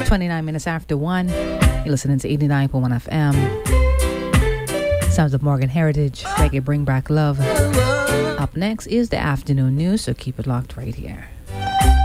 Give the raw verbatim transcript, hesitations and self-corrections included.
twenty-nine minutes after one. You're listening to eighty-nine point one F M. Sounds of Morgan Heritage. Reggae Bring Back Love. Up next is the afternoon news, so keep it locked right here.